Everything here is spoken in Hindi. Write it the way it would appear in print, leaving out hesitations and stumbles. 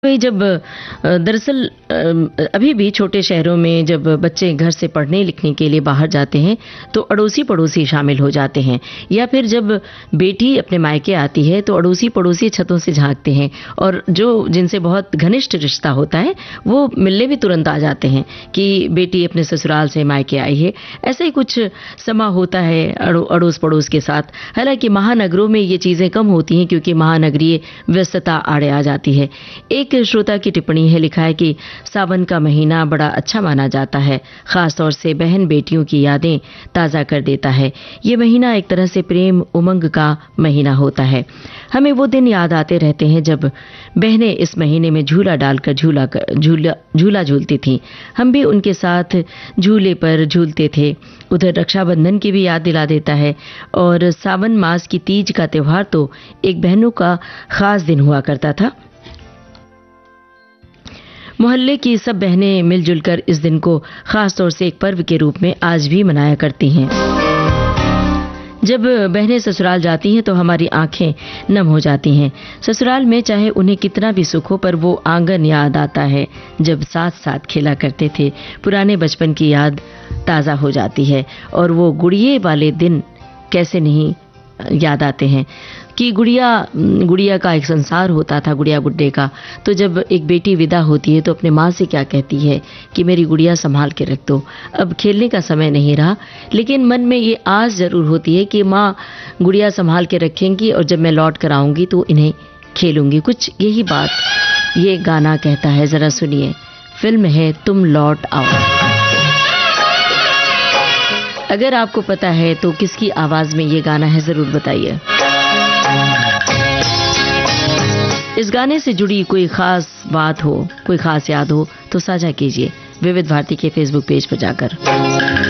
वही जब दरअसल अभी भी छोटे शहरों में जब बच्चे घर से पढ़ने लिखने के लिए बाहर जाते हैं तो अड़ोसी पड़ोसी शामिल हो जाते हैं, या फिर जब बेटी अपने मायके आती है तो अड़ोसी पड़ोसी छतों से झांकते हैं और जो जिनसे बहुत घनिष्ठ रिश्ता होता है वो मिलने भी तुरंत आ जाते हैं कि बेटी अपने ससुराल से मायके आई है। ऐसा ही कुछ समा होता है अड़ोस पड़ोस के साथ। हालांकि महानगरों में ये चीज़ें कम होती हैं क्योंकि महानगरीय व्यस्तता आड़े आ जाती है। एक श्रोता की टिप्पणी है, लिखा है कि सावन का महीना बड़ा अच्छा माना जाता है, खास तौर से बहन बेटियों की यादें ताज़ा कर देता है। ये महीना एक तरह से प्रेम उमंग का महीना होता है। हमें वो दिन याद आते रहते हैं जब बहनें इस महीने में झूला डालकर झूला झूलती थीं। हम भी उनके साथ झूले पर झूलते थे। उधर रक्षाबंधन की भी याद दिला देता है। और सावन मास की तीज का त्यौहार तो एक बहनों का खास दिन हुआ करता था। मोहल्ले की सब बहनें मिलजुल कर इस दिन को खास तौर से एक पर्व के रूप में आज भी मनाया करती हैं। जब बहनें ससुराल जाती हैं तो हमारी आंखें नम हो जाती हैं। ससुराल में चाहे उन्हें कितना भी सुख हो पर वो आंगन याद आता है जब साथ साथ खेला करते थे। पुराने बचपन की याद ताज़ा हो जाती है और वो गुड़िये वाले दिन कैसे नहीं याद आते हैं कि गुड़िया का एक संसार होता था, गुड़िया गुड्डे का। तो जब एक बेटी विदा होती है तो अपने माँ से क्या कहती है कि मेरी गुड़िया संभाल के रख दो, अब खेलने का समय नहीं रहा। लेकिन मन में ये आस जरूर होती है कि माँ गुड़िया संभाल के रखेंगी और जब मैं लौट कर आऊंगी तो इन्हें खेलूंगी। कुछ यही बात ये गाना कहता है, जरा सुनिए। फिल्म है तुम लौट आओ। अगर आपको पता है तो किसकी आवाज में ये गाना है जरूर बताइए। इस गाने से जुड़ी कोई खास बात हो, कोई खास याद हो तो साझा कीजिए विविध भारती के फेसबुक पेज पर जाकर।